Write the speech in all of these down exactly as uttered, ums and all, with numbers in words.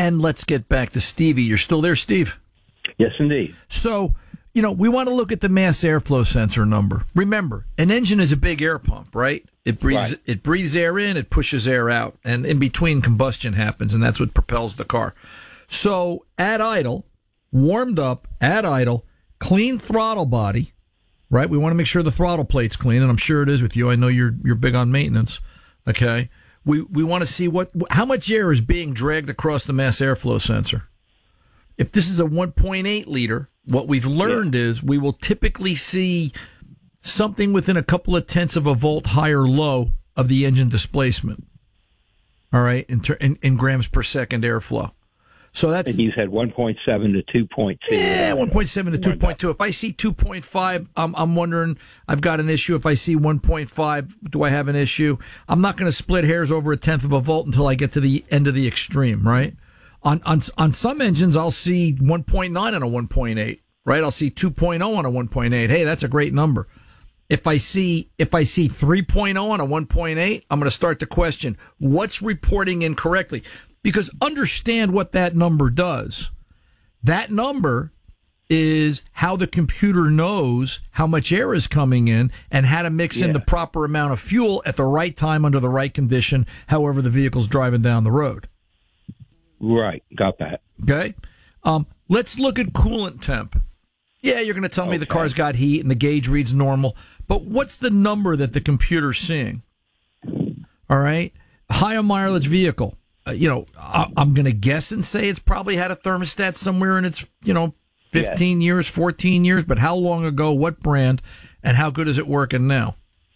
And let's get back to Stevie. You're still there, Steve? Yes, indeed. So, you know, we want to look at the mass airflow sensor number. Remember, an engine is a big air pump, right? It breathes, right. It breathes air in, it pushes air out, and in between combustion happens, and that's what propels the car. So at idle, warmed up, at idle, clean throttle body, right? We want to make sure the throttle plate's clean, and I'm sure it is with you. I know you're you're big on maintenance. Okay, we we want to see what how much air is being dragged across the mass airflow sensor. If this is a one point eight liter, what we've learned yeah. is we will typically see something within a couple of tenths of a volt high or low of the engine displacement. All right, in, ter- in, in grams per second airflow. So that's. And you said one point seven to two point two. Yeah, one point seven to two point two. If I see two point five, I'm, I'm wondering, I've got an issue. If I see one point five, do I have an issue? I'm not going to split hairs over a tenth of a volt until I get to the end of the extreme, right? On on on some engines, I'll see one point nine on a one point eight, right? I'll see two point oh on a one point eight. Hey, that's a great number. If I see if I see three point oh on a one point eight, I'm going to start to question what's reporting incorrectly. Because understand what that number does. That number is how the computer knows how much air is coming in and how to mix yeah. in the proper amount of fuel at the right time under the right condition, however the vehicle's driving down the road. Right. Got that. Okay. Um, let's look at coolant temp. Yeah, you're going to tell me okay. the car's got heat and the gauge reads normal. But what's the number that the computer's seeing? All right. Higher mileage vehicle. Uh, you know, I, I'm going to guess and say it's probably had a thermostat somewhere in its, you know, fifteen yes. years, fourteen years. But how long ago, what brand, and how good is it working now?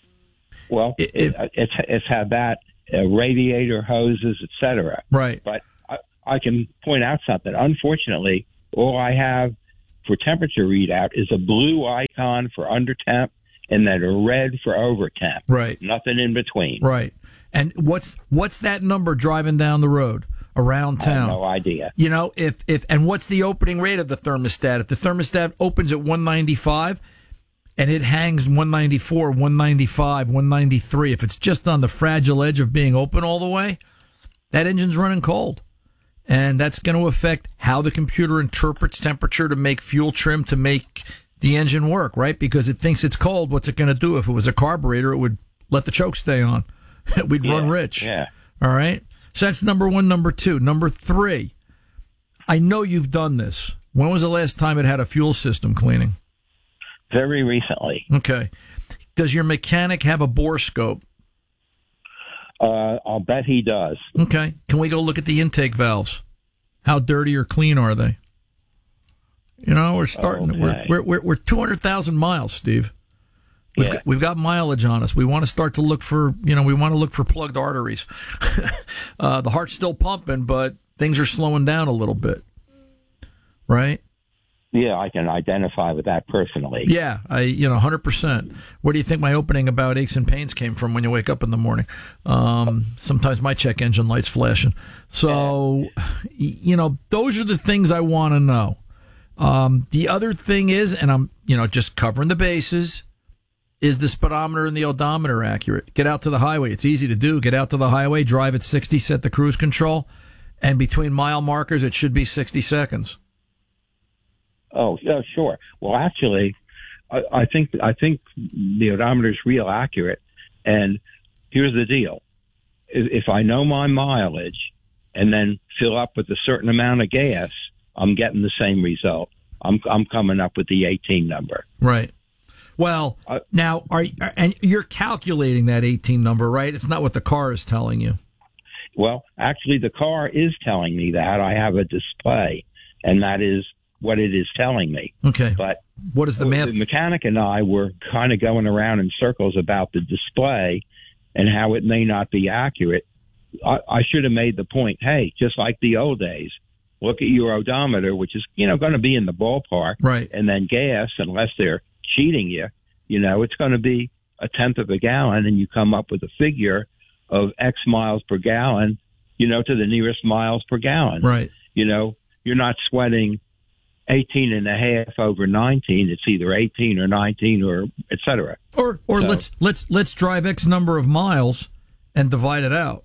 Well, it, it, it's it's had that, uh, radiator hoses, et cetera. Right. But I, I can point out something. Unfortunately, all I have for temperature readout is a blue icon for under temp and then a red for over temp. Right. Nothing in between. Right. And what's what's that number driving down the road around town? I have no idea. You know, if if and what's the opening rate of the thermostat? If the thermostat opens at one ninety-five and it hangs one ninety-four, one ninety-five, one ninety-three, if it's just on the fragile edge of being open all the way, that engine's running cold. And that's going to affect how the computer interprets temperature to make fuel trim to make the engine work, right? Because it thinks it's cold. What's it going to do? If it was a carburetor, it would let the choke stay on. We'd yeah, run rich. Yeah. All right. So that's number one. Number two. Number three. I know you've done this. When was the last time it had a fuel system cleaning? Very recently. Okay. Does your mechanic have a bore scope? Uh, I'll bet he does. Okay. Can we go look at the intake valves? How dirty or clean are they? You know, we're starting. Okay. We're we're we're, we're two hundred thousand miles, Steve. We've, yeah. got, we've got mileage on us. We want to start to look for, you know, we want to look for plugged arteries. uh, the heart's still pumping, but things are slowing down a little bit. Right? Yeah, I can identify with that personally. Yeah, I, you know, one hundred percent. Where do you think my opening about aches and pains came from when you wake up in the morning? Um, sometimes my check engine light's flashing. So, you know, those are the things I want to know. Um, the other thing is, and I'm, you know, just covering the bases, is the speedometer and the odometer accurate? Get out to the highway. It's easy to do. Get out to the highway, drive at sixty, set the cruise control, and between mile markers, it should be sixty seconds. Oh, yeah, sure. Well, actually, I, I think I think the odometer is real accurate. And here's the deal: if, if I know my mileage and then fill up with a certain amount of gas, I'm getting the same result. I'm I'm coming up with the eighteen number. Right. Well, uh, now are and you're calculating that eighteen number, right? It's not what the car is telling you. Well, actually, the car is telling me that. I have a display, and that is what it is telling me. Okay. But what is the math? The mechanic and I were kind of going around in circles about the display and how it may not be accurate. I, I should have made the point, hey, just like the old days, look at your odometer, which is, you know, going to be in the ballpark. Right. And then gas, unless they're cheating you, you know, it's going to be a tenth of a gallon, and you come up with a figure of X miles per gallon, you know, to the nearest miles per gallon. Right. You know, you're not sweating eighteen and a half over nineteen. It's either eighteen or nineteen or et cetera. Or, or so, let's, let's, let's drive X number of miles and divide it out.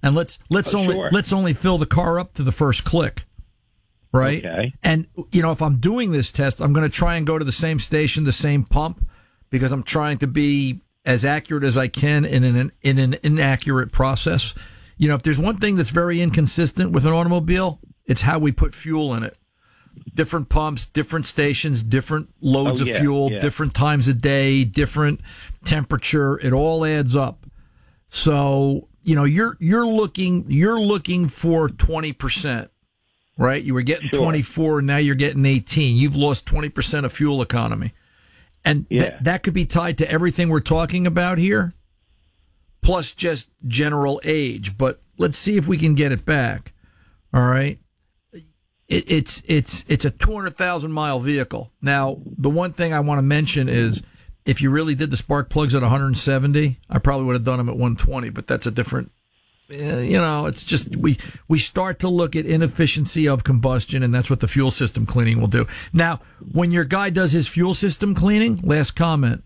and let's let's Oh, only sure. let's only fill the car up to the first click, right? Okay. And you know, if I'm doing this test, I'm going to try and go to the same station, the same pump, because I'm trying to be as accurate as I can in an in an inaccurate process. You know, if there's one thing that's very inconsistent with an automobile, it's how we put fuel in it. Different pumps, different stations, different loads Oh, of yeah, fuel, yeah. different times a day, different temperature. It all adds up. So, you know, you're you're looking you're looking for twenty percent, right? You were getting Sure. twenty-four, now you're getting eighteen. You've lost twenty percent of fuel economy. And Yeah. th- that could be tied to everything we're talking about here, plus just general age. But let's see if we can get it back. All right. It, it's it's it's a two hundred thousand mile vehicle. Now, the one thing I want to mention is if you really did the spark plugs at one hundred seventy, I probably would have done them at one twenty, but that's a different, eh, you know, it's just we, we start to look at inefficiency of combustion, and that's what the fuel system cleaning will do. Now, when your guy does his fuel system cleaning, last comment,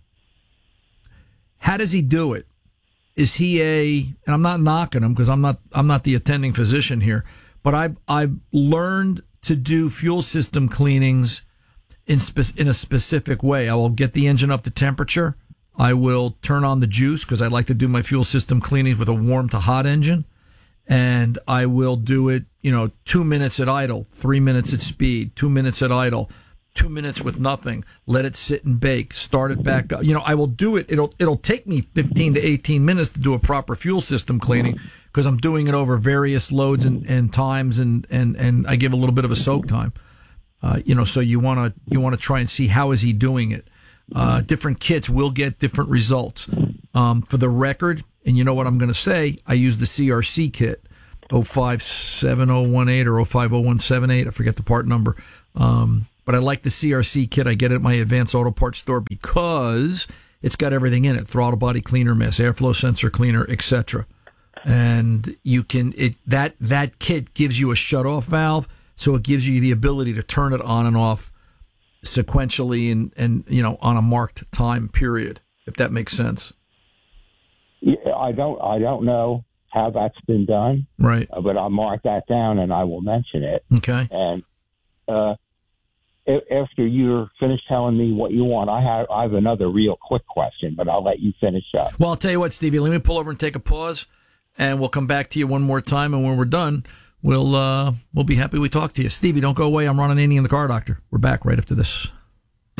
how does he do it? Is he a, and I'm not knocking him because I'm not, I'm not the attending physician here, but I've, I've learned to do fuel system cleanings in spe- in a specific way. I will get the engine up to temperature. I will turn on the juice because I like to do my fuel system cleanings with a warm to hot engine. And I will do it, you know, two minutes at idle, three minutes at speed, two minutes at idle, two minutes with nothing. Let it sit and bake. Start it back up. You know, I will do it. It'll it'll take me fifteen to eighteen minutes to do a proper fuel system cleaning because I'm doing it over various loads and, and times, and, and, and I give a little bit of a soak time. Uh, you know, so you want to you want to try and see how is he doing it. Uh, different kits will get different results. Um, for the record, and you know what I'm going to say, I use the C R C kit, oh five seven oh one eight or oh five oh one seven eight. I forget the part number. Um, but I like the C R C kit. I get it at my Advanced Auto Parts store because it's got everything in it: throttle body cleaner, mass airflow sensor cleaner, et cetera. And you can it that that kit gives you a shut-off valve, so it gives you the ability to turn it on and off sequentially and, and you know, on a marked time period, if that makes sense. Yeah, I don't I don't know how that's been done, Right. uh, but I'll mark that down and I will mention it. Okay. And uh, a- after you're finished telling me what you want, I have I have another real quick question, but I'll let you finish up. Well, I'll tell you what, Stevie, let me pull over and take a pause, and we'll come back to you one more time, and when we're done, we'll uh, we'll be happy we talked to you. Stevie, don't go away. I'm Ron Ananian, the Car Doctor. We're back right after this.